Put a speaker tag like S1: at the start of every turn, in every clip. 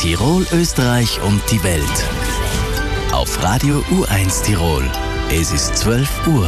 S1: Tirol, Österreich und die Welt. Auf Radio U1 Tirol. Es ist 12 Uhr.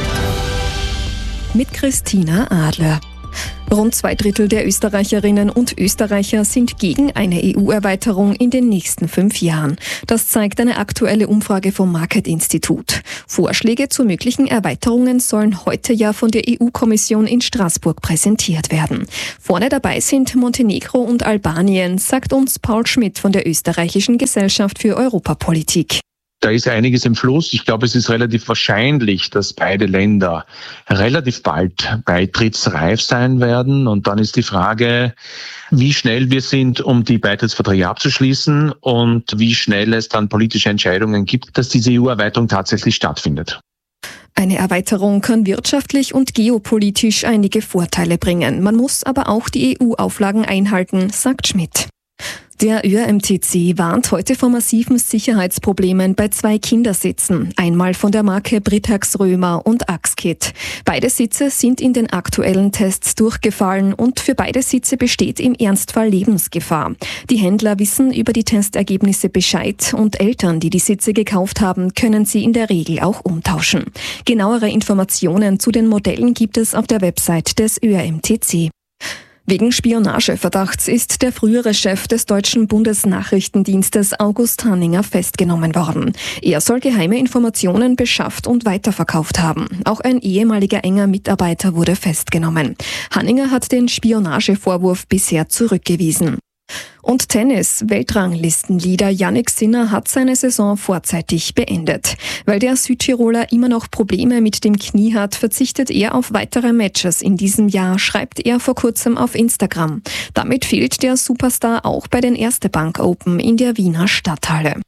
S2: Mit Christina Adler. Rund 2/3 der Österreicherinnen und Österreicher sind gegen eine EU-Erweiterung in den nächsten 5 Jahren. Das zeigt eine aktuelle Umfrage vom Market-Institut. Vorschläge zu möglichen Erweiterungen sollen heute ja von der EU-Kommission in Straßburg präsentiert werden. Vorne dabei sind Montenegro und Albanien, sagt uns Paul Schmidt von der Österreichischen Gesellschaft für Europapolitik.
S3: Da ist einiges im Fluss. Ich glaube, es ist relativ wahrscheinlich, dass beide Länder relativ bald beitrittsreif sein werden. Und dann ist die Frage, wie schnell wir sind, um die Beitrittsverträge abzuschließen und wie schnell es dann politische Entscheidungen gibt, dass diese EU-Erweiterung tatsächlich stattfindet.
S2: Eine Erweiterung kann wirtschaftlich und geopolitisch einige Vorteile bringen. Man muss aber auch die EU-Auflagen einhalten, sagt Schmidt. Der ÖMTC warnt heute vor massiven Sicherheitsproblemen bei 2 Kindersitzen. Einmal von der Marke Britax Römer und Axkit. Beide Sitze sind in den aktuellen Tests durchgefallen und für beide Sitze besteht im Ernstfall Lebensgefahr. Die Händler wissen über die Testergebnisse Bescheid und Eltern, die die Sitze gekauft haben, können sie in der Regel auch umtauschen. Genauere Informationen zu den Modellen gibt es auf der Website des ÖMTC. Wegen Spionageverdachts ist der frühere Chef des deutschen Bundesnachrichtendienstes August Hanninger festgenommen worden. Er soll geheime Informationen beschafft und weiterverkauft haben. Auch ein ehemaliger enger Mitarbeiter wurde festgenommen. Hanninger hat den Spionagevorwurf bisher zurückgewiesen. Und Tennis. Weltranglistenleader Jannik Sinner hat seine Saison vorzeitig beendet. Weil der Südtiroler immer noch Probleme mit dem Knie hat, verzichtet er auf weitere Matches in diesem Jahr, schreibt er vor kurzem auf Instagram. Damit fehlt der Superstar auch bei den Erste Bank Open in der Wiener Stadthalle.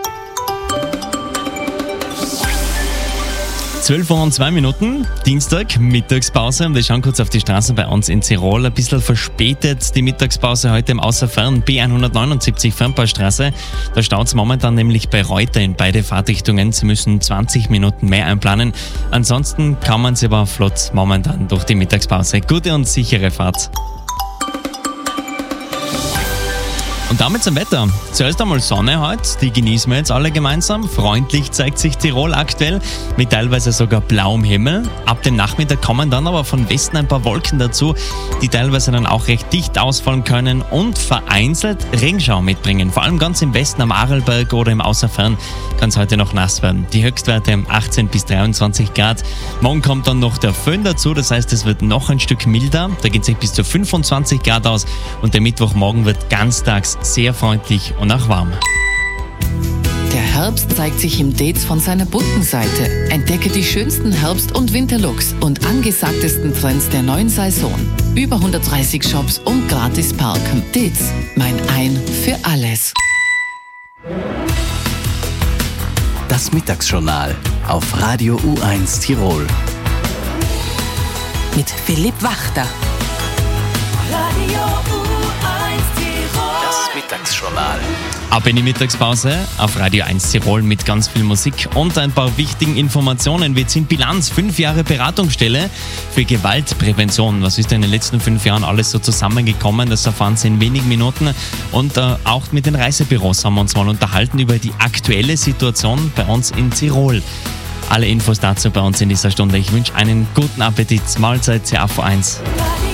S4: 12:02, Dienstag, Mittagspause. Und wir schauen kurz auf die Straßen bei uns in Tirol. Ein bisschen verspätet die Mittagspause heute im Außerfern. B179 Fernbaustraße. Da staut es momentan nämlich bei Reuter in beide Fahrtrichtungen. Sie müssen 20 Minuten mehr einplanen. Ansonsten kann man sie aber flott momentan durch die Mittagspause. Gute und sichere Fahrt. Und damit zum Wetter. Zuerst einmal Sonne heute, die genießen wir jetzt alle gemeinsam. Freundlich zeigt sich Tirol aktuell, mit teilweise sogar blauem Himmel. Ab dem Nachmittag kommen dann aber von Westen ein paar Wolken dazu, die teilweise dann auch recht dicht ausfallen können und vereinzelt Regenschauer mitbringen. Vor allem ganz im Westen am Arlberg oder im Außerfern kann es heute noch nass werden. Die Höchstwerte 18 bis 23 Grad. Morgen kommt dann noch der Föhn dazu, das heißt, es wird noch ein Stück milder. Da geht es sich bis zu 25 Grad aus und der Mittwochmorgen wird ganztags sehr freundlich und auch warm.
S5: Der Herbst zeigt sich im Dates von seiner bunten Seite. Entdecke die schönsten Herbst- und Winterlooks und angesagtesten Trends der neuen Saison. Über 130 Shops und gratis parken. Dates, mein Ein für alles.
S1: Das Mittagsjournal auf Radio U1 Tirol.
S5: Mit Philipp Wachter.
S6: Radio U1 Tirol.
S1: Das Mittagsjournal.
S4: Ab in die Mittagspause auf Radio 1 Tirol mit ganz viel Musik und ein paar wichtigen Informationen. Wir ziehen Bilanz, 5 Jahre Beratungsstelle für Gewaltprävention. Was ist denn in den letzten 5 Jahren alles so zusammengekommen? Das erfahren Sie in wenigen Minuten. Und auch mit den Reisebüros haben wir uns mal unterhalten über die aktuelle Situation bei uns in Tirol. Alle Infos dazu bei uns in dieser Stunde. Ich wünsche einen guten Appetit. Mahlzeit, CAV1.